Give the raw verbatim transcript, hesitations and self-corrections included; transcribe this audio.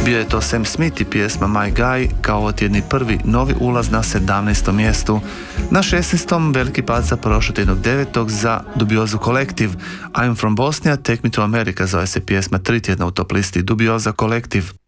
Bio je to Sam Smith i pjesma My Guy kao ovotjedni prvi novi ulaz na sedamnaestom mjestu. Na šesnaestom veliki pad sa prošlotjednog devetog za Dubiozu Collective. I'm from Bosnia, Take me to America zove se pjesma, tri tjedna u top listi Dubioza Collective.